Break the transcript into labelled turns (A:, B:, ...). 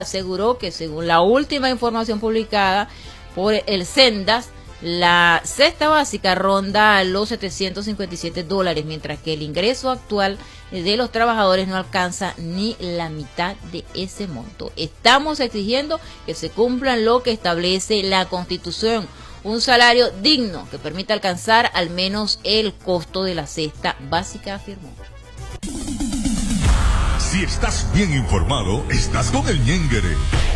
A: aseguró que según la última información publicada por el Sendas, la cesta básica ronda los $757, mientras que el ingreso actual de los trabajadores no alcanza ni la mitad de ese monto. Estamos exigiendo que se cumplan lo que establece la Constitución, un salario digno que permita alcanzar al menos el costo de la cesta básica, afirmó.
B: Si estás bien informado, estás con el Ñenguere.